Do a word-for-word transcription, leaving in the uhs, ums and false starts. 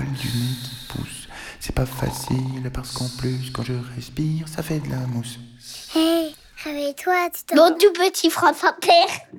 poils du nez qui poussent. C'est pas facile parce qu'en plus, quand je respire, ça fait de la mousse. Hé, hey, réveille-toi, tu t'en... Bon, tout petit, frappe un père.